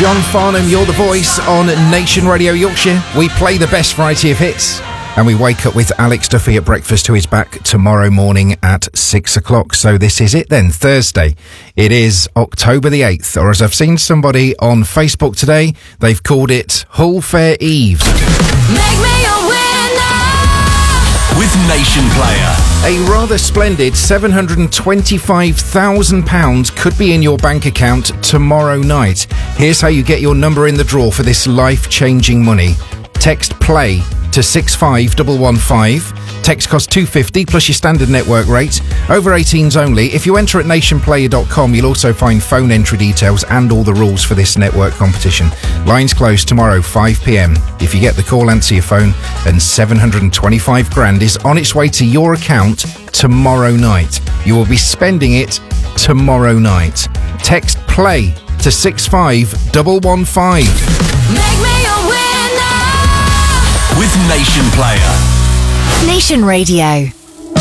John Farnham, You're the Voice on Nation Radio Yorkshire. We play the best variety of hits. And we wake up with Alex Duffy at breakfast, who is back tomorrow morning at 6 o'clock. So this is it then, Thursday. It is October the 8th, or as I've seen somebody on Facebook today, they've called it Hull Fair Eve. Make me a winner with Nation Player. A rather splendid £725,000 could be in your bank account tomorrow night. Here's how you get your number in the draw for this life-changing money. Text PLAY to 65115. Text costs £2.50 plus your standard network rate. Over 18s only. If you enter at nationplayer.com, you'll also find phone entry details and all the rules for this network competition. Lines closed tomorrow 5pm. If you get the call, answer your phone, and 725 grand is on its way to your account tomorrow night. You will be spending it tomorrow night. Text PLAY to 65115. Make me a winner with Nation Player. Nation Radio.